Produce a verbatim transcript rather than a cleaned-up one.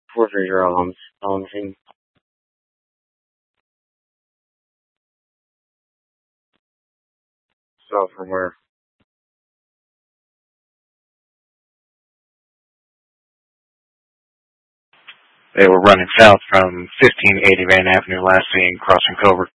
four three zero homes. Homes. So from where? They were running south from fifteen eighty Van Avenue, last seen crossing Covert.